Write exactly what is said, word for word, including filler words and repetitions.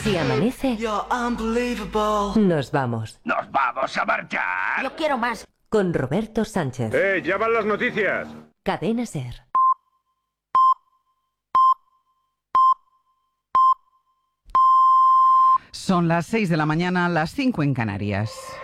Si amanece, nos vamos. ¡Nos vamos a marchar! Yo quiero más. Con Roberto Sánchez. ¡Eh, ya van las noticias! Cadena SER. Son las seis de la mañana, las cinco en Canarias.